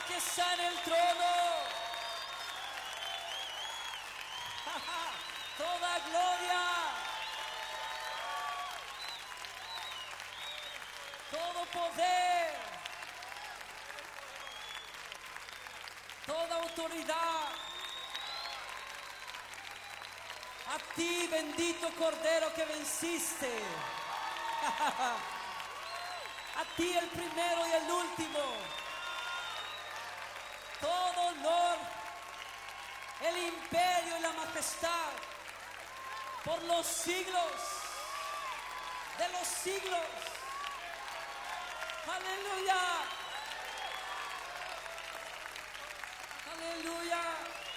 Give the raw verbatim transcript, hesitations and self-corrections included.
que está en el trono. Toda gloria, todo poder, toda autoridad, a ti, bendito Cordero que venciste. A ti el primero y el último. Todo honor, el imperio y la majestad por los siglos de los siglos. Aleluya. Aleluya.